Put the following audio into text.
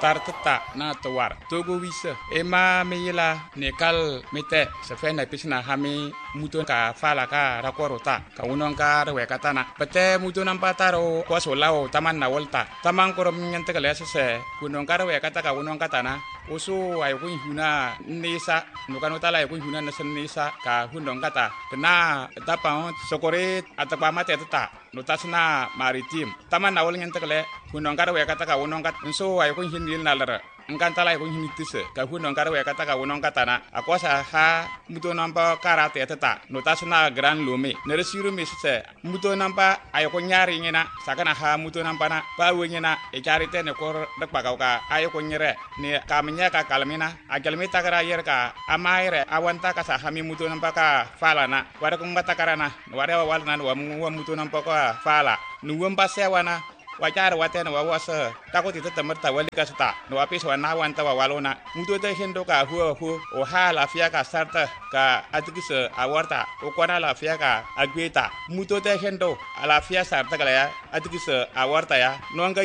tartata na tawar togo wisa ema meyila nekal mete sefena pisna hami muto ka fala ka rakorota ka unon ka rewe katana pete muto nampataro ko solao taman na volta taman korom nyante kala sese kunon ka rewe kataka unon katana usu ay kun huna nisa nukano tala ay kun huna nasen nisa ka hundong kata kena tapang sokore atapa mate tata notasna maritim taman na wol nyante kala hundong ka rewe kataka unon kat so ay kun hinil nalara engkantala ay kun hinitise ka hundong ka rewe kataka unon katana akosa ha muto nampa karate tata notasna gran lume neresiru misse muto nampa ay kun nyari ngena sakana ha muto nampa na bawe ngena e charite ne kor dak pakauka ay kun nyere ne kamnya ka kalmina agalmita kara yer ka amaire awanta ka sa hami muto nampa ka fala na wara kun mata karana wara walna wa muto nampa ka fala nuwam pasewana wajar watena wawasa takoti temerta walika sta no apis wana wanta walona muto te hendo ka hu o hala fia ka sarta ka atikise awarta o kwana la fia ka agweta muto te hendo ala fia sarta kala ya atikise awarta ya no